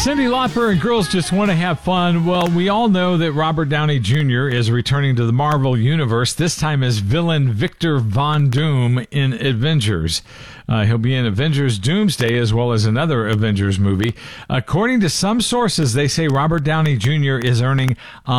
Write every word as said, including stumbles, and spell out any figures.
Cyndi Lauper and Girls Just Want to Have Fun. Well, we all know that Robert Downey Junior is returning to the Marvel Universe, this time as villain Victor Von Doom in Avengers. Uh, he'll be in Avengers Doomsday as well as another Avengers movie. According to some sources, they say Robert Downey Junior is earning